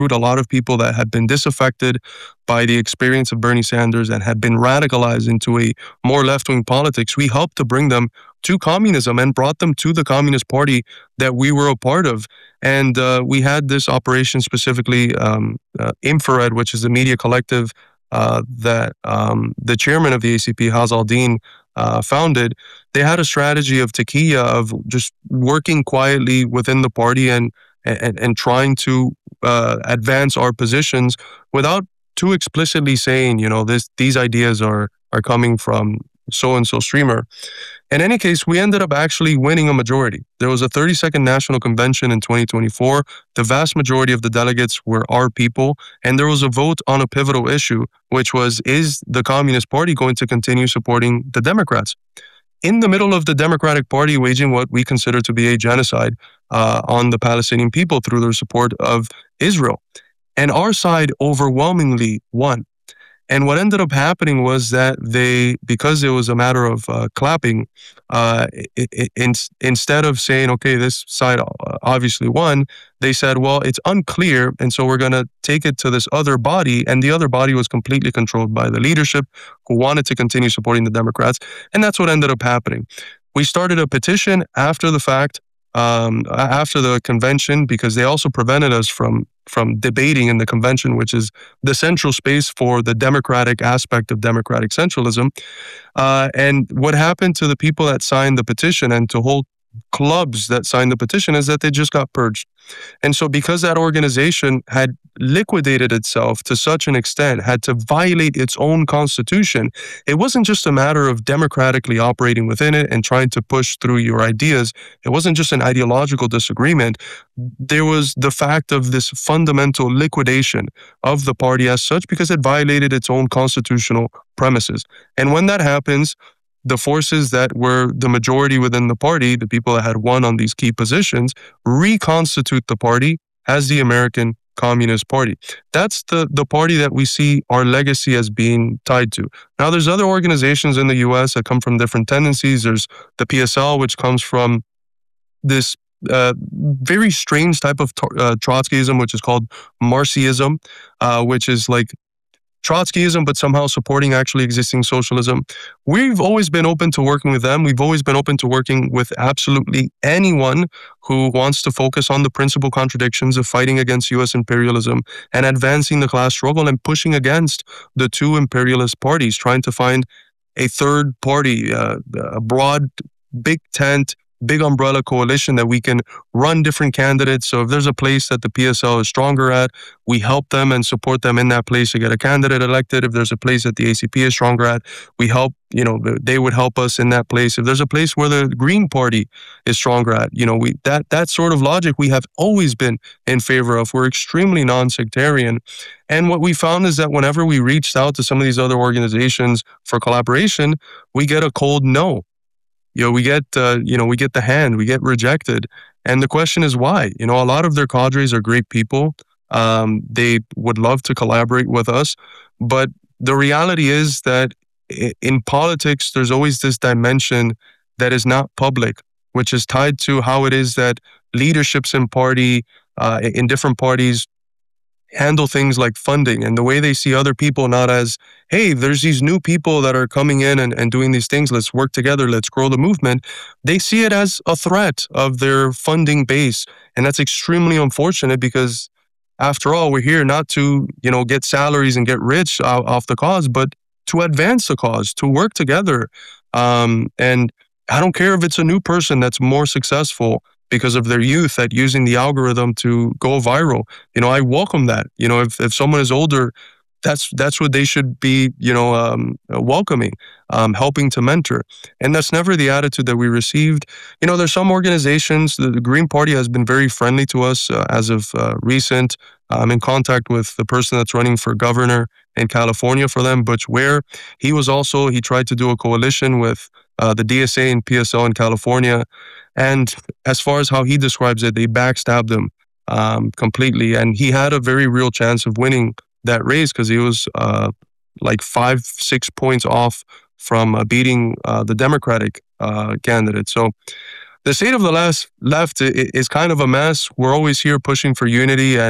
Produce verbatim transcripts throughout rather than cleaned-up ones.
a lot of people that had been disaffected by the experience of Bernie Sanders and had been radicalized into a more left-wing politics. We helped to bring them to communism and brought them to the Communist Party that we were a part of. And uh, we had this operation specifically, um, uh, Infrared, which is a media collective uh, that um, the chairman of the A C P, Haz al-Din, uh, founded. They had a strategy of taqiyya, of just working quietly within the party and and, and trying to uh, advance our positions without too explicitly saying, you know, this these ideas are are coming from so-and-so streamer. In any case, we ended up actually winning a majority. There was a thirty-second National Convention in twenty twenty-four. The vast majority of the delegates were our people, and there was a vote on a pivotal issue, which was, is the Communist Party going to continue supporting the Democrats? In the middle of the Democratic Party waging what we consider to be a genocide uh, on the Palestinian people through their support of Israel. And our side overwhelmingly won. And what ended up happening was that they, because it was a matter of uh, clapping, uh, it, it, in, instead of saying, okay, this side obviously won, they said, well, it's unclear, and so we're going to take it to this other body, and the other body was completely controlled by the leadership who wanted to continue supporting the Democrats, and that's what ended up happening. We started a petition after the fact, um, after the convention, because they also prevented us from from debating in the convention, which is the central space for the democratic aspect of democratic centralism. Uh, and what happened to the people that signed the petition and to whole clubs that signed the petition is that they just got purged. And so because that organization had liquidated itself to such an extent, had to violate its own constitution, it wasn't just a matter of democratically operating within it and trying to push through your ideas. It wasn't just an ideological disagreement. There was the fact of this fundamental liquidation of the party as such because it violated its own constitutional premises. And when that happens, the forces that were the majority within the party, the people that had won on these key positions, reconstitute the party as the American Communist Party. That's the, the party that we see our legacy as being tied to. Now, there's other organizations in the U S that come from different tendencies. There's the P S L, which comes from this uh, very strange type of uh, Trotskyism, which is called Marxism, uh, which is like Trotskyism, but somehow supporting actually existing socialism. We've always been open to working with them. We've always been open to working with absolutely anyone who wants to focus on the principal contradictions of fighting against U S imperialism and advancing the class struggle and pushing against the two imperialist parties, trying to find a third party, uh, a broad, big tent, big umbrella coalition that we can run different candidates. So if there's a place that the P S L is stronger at, we help them and support them in that place to get a candidate elected. If there's a place that the A C P is stronger at, we help, you know, they would help us in that place. If there's a place where the Green Party is stronger at, you know, we that that sort of logic we have always been in favor of. We're extremely non-sectarian. And what we found is that whenever we reached out to some of these other organizations for collaboration, we get a cold no. You know, we get, uh, you know, we get the hand, we get rejected. And the question is why? You know, a lot of their cadres are great people. Um, they would love to collaborate with us. But the reality is that in politics, there's always this dimension that is not public, which is tied to how it is that leaderships in party, uh, in different parties, handle things like funding and the way they see other people not as, hey, there's these new people that are coming in and, and doing these things, let's work together, let's grow the movement. They see it as a threat of their funding base. And that's extremely unfortunate because after all, we're here not to, you know, get salaries and get rich off the cause, but to advance the cause, to work together. Um, and I don't care if it's a new person that's more successful because of their youth at using the algorithm to go viral. You know, I welcome that. You know, if, if someone is older, that's that's what they should be, you know, um, welcoming, um, helping to mentor. And that's never the attitude that we received. You know, there's some organizations, the, the Green Party has been very friendly to us uh, as of uh, recent. I'm in contact with the person that's running for governor in California for them, Butch Ware. He was also, he tried to do a coalition with uh, the D S A and P S L in California. And as far as how he describes it, they backstabbed him um, completely. And he had a very real chance of winning that race because he was uh, like five, six points off from uh, beating uh, the Democratic uh, candidate. So the state of the last left is kind of a mess. We're always here pushing for unity and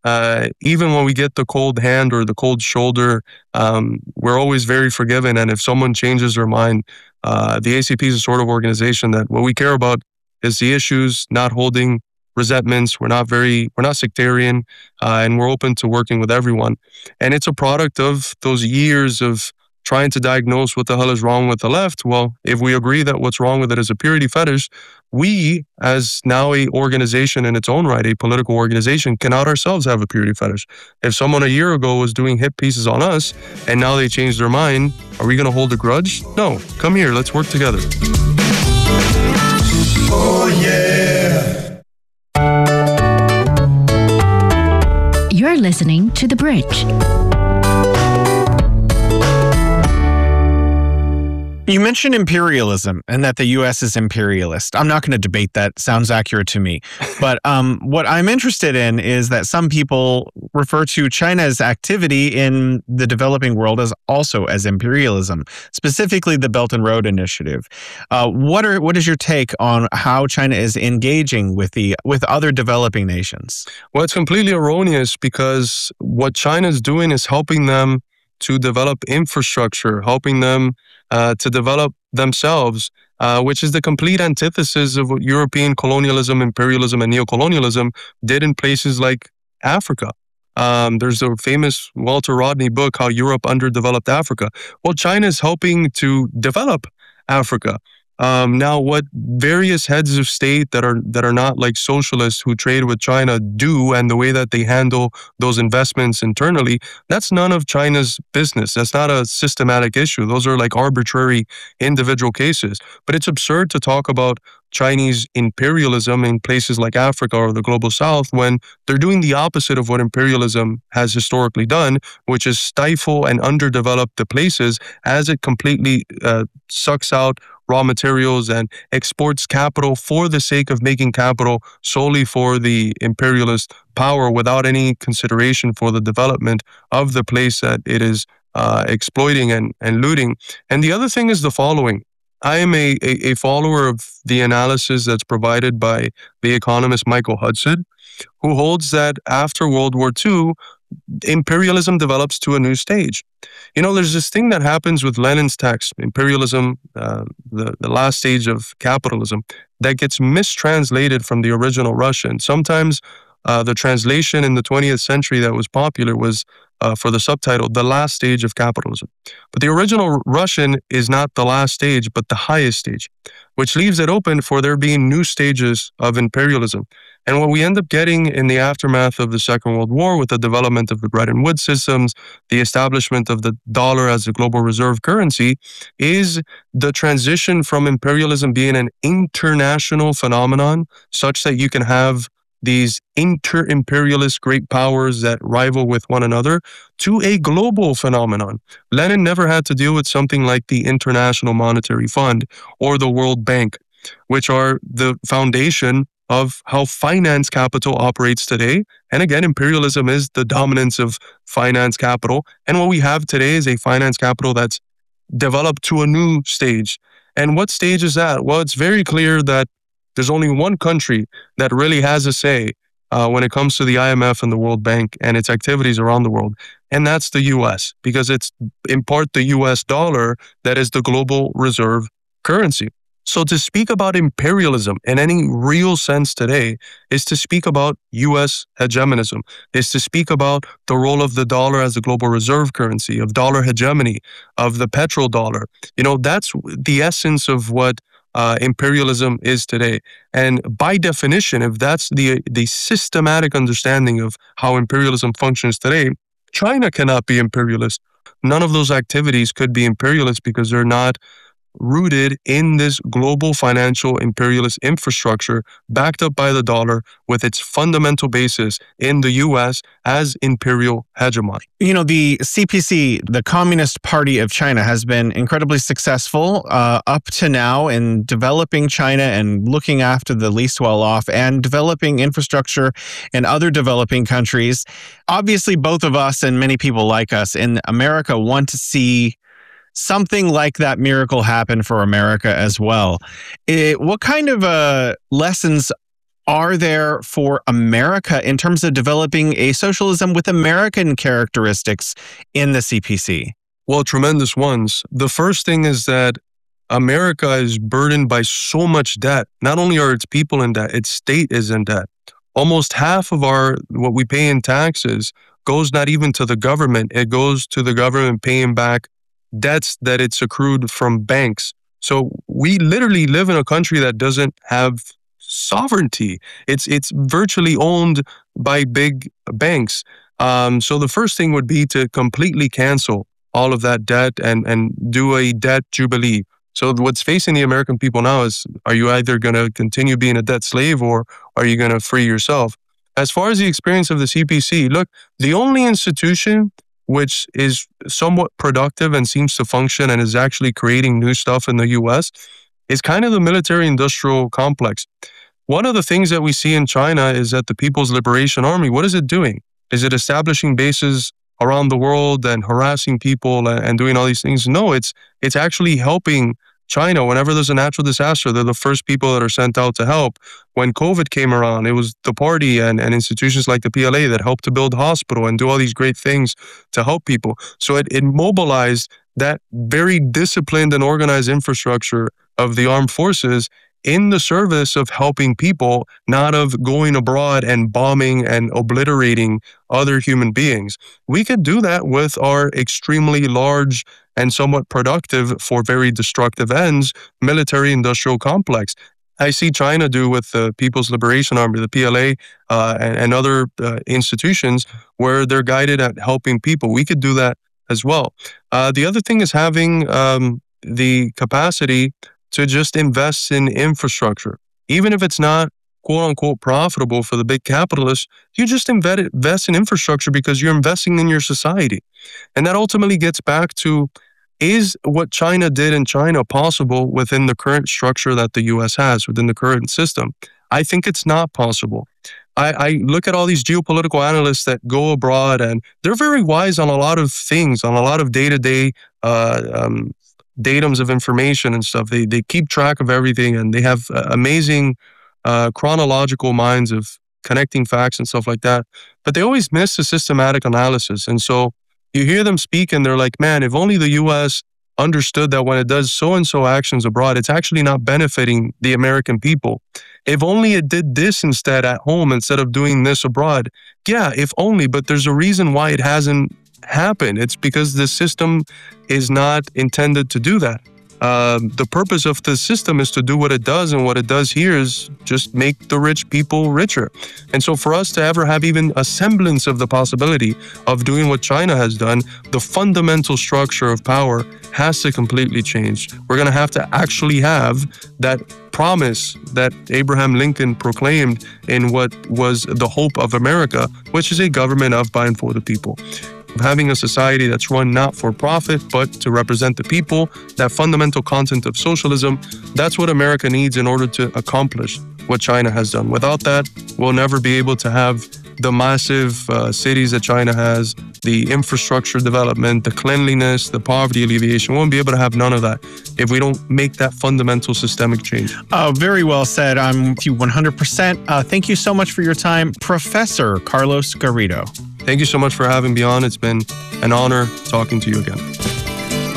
uh, even when we get the cold hand or the cold shoulder, um, we're always very forgiving. And if someone changes their mind, uh, the A C P is a sort of organization that what we care about is the issues, not holding resentments. We're not very, we're not sectarian, uh, and we're open to working with everyone. And it's a product of those years of trying to diagnose what the hell is wrong with the left. Well, if we agree that what's wrong with it is a purity fetish, we, as now a organization in its own right, a political organization, cannot ourselves have a purity fetish. If someone a year ago was doing hit pieces on us and now they changed their mind, are we going to hold a grudge? No. Come here. Let's work together. Oh, yeah. You're listening to The Bridge. You mentioned imperialism and that the U S is imperialist. I'm not going to debate that. Sounds accurate to me. But um, what I'm interested in is that some people refer to China's activity in the developing world as also as imperialism, specifically the Belt and Road Initiative. Uh, what are what is your take on how China is engaging with the with other developing nations? Well, it's completely erroneous because what China's doing is helping them to develop infrastructure, helping them uh, to develop themselves, uh, which is the complete antithesis of what European colonialism, imperialism, and neocolonialism did in places like Africa. Um, there's a famous Walter Rodney book, How Europe Underdeveloped Africa. Well, China is helping to develop Africa. Um, now, what various heads of state that are that are not like socialists who trade with China do, and the way that they handle those investments internally, that's none of China's business. That's not a systematic issue. Those are like arbitrary individual cases. But it's absurd to talk about Chinese imperialism in places like Africa or the global south when they're doing the opposite of what imperialism has historically done, which is stifle and underdevelop the places as it completely uh, sucks out raw materials and exports capital for the sake of making capital solely for the imperialist power without any consideration for the development of the place that it is uh, exploiting and, and looting. And the other thing is the following. I am a, a, a follower of the analysis that's provided by the economist Michael Hudson, who holds that after World War Two, imperialism develops to a new stage. You know, there's this thing that happens with Lenin's text, imperialism, uh, the, the last stage of capitalism, that gets mistranslated from the original Russian. Sometimes uh, the translation in the twentieth century that was popular was uh, for the subtitle, The Last Stage of Capitalism. But the original Russian is not the last stage, but the highest stage, which leaves it open for there being new stages of imperialism. And what we end up getting in the aftermath of the Second World War with the development of the Bretton Woods systems, the establishment of the dollar as a global reserve currency, is the transition from imperialism being an international phenomenon such that you can have these inter-imperialist great powers that rival with one another to a global phenomenon. Lenin never had to deal with something like the International Monetary Fund or the World Bank, which are the foundation of how finance capital operates today. And again, imperialism is the dominance of finance capital. And what we have today is a finance capital that's developed to a new stage. And what stage is that? Well, it's very clear that there's only one country that really has a say uh, when it comes to the I M F and the World Bank and its activities around the world. And that's the U S, because it's in part the U S dollar that is the global reserve currency. So to speak about imperialism in any real sense today is to speak about U S hegemonism, is to speak about the role of the dollar as a global reserve currency, of dollar hegemony, of the petrodollar. You know, that's the essence of what uh, imperialism is today. And by definition, if that's the the systematic understanding of how imperialism functions today, China cannot be imperialist. None of those activities could be imperialist because they're not rooted in this global financial imperialist infrastructure backed up by the dollar with its fundamental basis in the U S as imperial hegemon. You know, the C P C, the Communist Party of China, has been incredibly successful uh, up to now in developing China and looking after the least well-off and developing infrastructure in other developing countries. Obviously, both of us and many people like us in America want to see something like that miracle happen for America as well. It, what kind of uh, lessons are there for America in terms of developing a socialism with American characteristics in the C P C? Well, tremendous ones. The first thing is that America is burdened by so much debt. Not only are its people in debt, its state is in debt. Almost half of our what we pay in taxes goes not even to the government. It goes to the government paying back debts that it's accrued from banks. So we literally live in a country that doesn't have sovereignty. It's it's virtually owned by big banks. Um, so the first thing would be to completely cancel all of that debt and and do a debt jubilee. So what's facing the American people now is, are you either going to continue being a debt slave or are you going to free yourself? As far as the experience of the C P C, look, the only institution which is somewhat productive and seems to function and is actually creating new stuff in the U S is kind of the military-industrial complex. One of the things that we see in China is that the People's Liberation Army, what is it doing? Is it establishing bases around the world and harassing people and doing all these things? No, it's it's actually helping China. Whenever there's a natural disaster, they're the first people that are sent out to help. When COVID came around, it was the party and, and institutions like the P L A that helped to build hospital and do all these great things to help people. So it, it mobilized that very disciplined and organized infrastructure of the armed forces in the service of helping people, not of going abroad and bombing and obliterating other human beings. We could do that with our extremely large and somewhat productive for very destructive ends military-industrial complex. I see China do with the People's Liberation Army, the P L A, uh, and, and other uh, institutions where they're guided at helping people. We could do that as well. Uh, the other thing is having um, the capacity to just invest in infrastructure. Even if it's not quote unquote profitable for the big capitalists, you just invest in infrastructure because you're investing in your society. And that ultimately gets back to, is what China did in China possible within the current structure that the U S has, within the current system? I think it's not possible. I, I look at all these geopolitical analysts that go abroad and they're very wise on a lot of things, on a lot of day-to-day uh, um, datums of information and stuff. They they keep track of everything and they have uh, amazing uh, chronological minds of connecting facts and stuff like that. But they always miss the systematic analysis. And so you hear them speak and they're like, man, if only the U S understood that when it does so-and-so actions abroad, it's actually not benefiting the American people. If only it did this instead at home instead of doing this abroad. Yeah, if only, but there's a reason why it hasn't happened. It's because the system is not intended to do that. Uh, the purpose of the system is to do what it does, and what it does here is just make the rich people richer. And so for us to ever have even a semblance of the possibility of doing what China has done, the fundamental structure of power has to completely change. We're going to have to actually have that promise that Abraham Lincoln proclaimed in what was the hope of America, which is a government of, by, and for the people. Having a society that's run not for profit, but to represent the people, that fundamental content of socialism, that's what America needs in order to accomplish what China has done. Without that, we'll never be able to have the massive uh, cities that China has, the infrastructure development, the cleanliness, the poverty alleviation. We won't be able to have none of that if we don't make that fundamental systemic change. Oh, very well said. I'm with you one hundred percent. Uh, thank you so much for your time, Professor Carlos Garrido. Thank you so much for having me on. It's been an honor talking to you again.